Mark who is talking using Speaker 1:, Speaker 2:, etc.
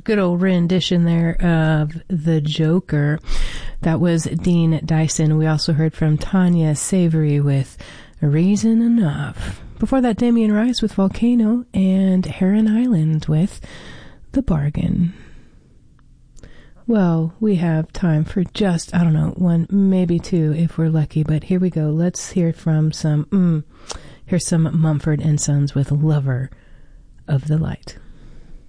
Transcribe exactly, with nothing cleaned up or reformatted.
Speaker 1: good old rendition there of The Joker. That was Dean Dyson. We also heard from Tanya Savory with Reason Enough. Before that, Damien Rice with Volcano, and Heron Island with The Bargain. Well, we have time for just, I don't know, one, maybe two if we're lucky, but here we go. Let's hear from some, mm, here's some Mumford and Sons with Lover of the Light.